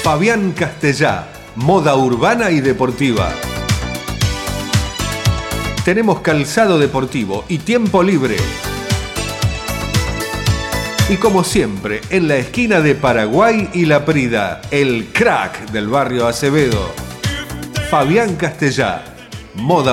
Fabián Castellá, moda urbana y deportiva. Tenemos calzado deportivo y tiempo libre. Y como siempre, en la esquina de Paraguay y La Prida, el crack del barrio Acevedo, Fabián Castellá, moda